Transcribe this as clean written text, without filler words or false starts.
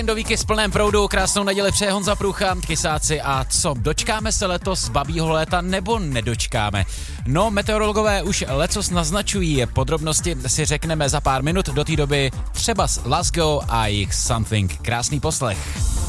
Do víky s plném proudu, krásnou neděli přeje Honza Průcha, Kysáci a co, dočkáme se letos babího léta nebo nedočkáme? No, meteorologové už lecos naznačují, podrobnosti si řekneme za pár minut, do té doby třeba Lasgo a jich Something. Krásný poslech.